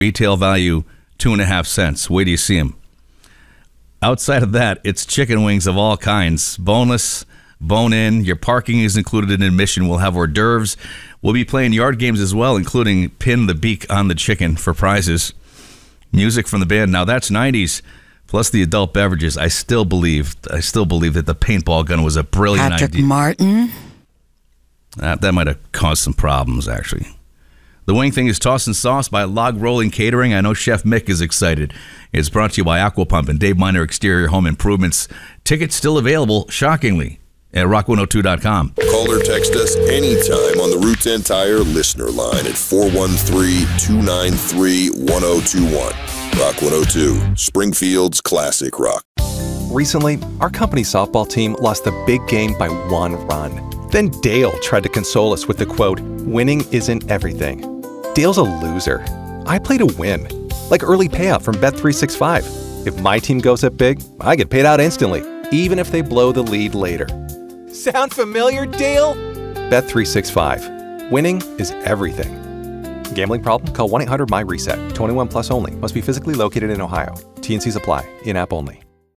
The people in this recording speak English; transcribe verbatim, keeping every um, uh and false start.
Retail value, two and a half cents. Where do you see them? Outside of that, it's chicken wings of all kinds. Boneless, bone-in. Your parking is included in admission. We'll have hors d'oeuvres. We'll be playing yard games as well, including pin the beak on the chicken for prizes. Music from the band. Now, that's nineties. Plus the adult beverages. I still believe, I still believe that the paintball gun was a brilliant Patrick idea. Martin. That, that might have caused some problems, actually. The wing thing is Toss and Sauce by Log Rolling Catering. I know Chef Mick is excited. It's brought to you by Aqua Pump and Dave Miner Exterior Home Improvements. Tickets still available, shockingly, at rock one oh two dot com. Call or text us anytime on the Route ten Tire listener line at four one three, two nine three, one oh two one. Rock one oh two, Springfield's classic rock. Recently, our company softball team lost the big game by one run. Then Dale tried to console us with the quote, "Winning isn't everything." Dale's a loser. I play to win. Like early payout from Bet three sixty-five. If my team goes up big, I get paid out instantly, even if they blow the lead later. Sound familiar, Dale? Bet three sixty-five. Winning is everything. Gambling problem? Call one eight hundred M Y RESET. twenty-one plus only. Must be physically located in Ohio. T and C's apply. In-app only.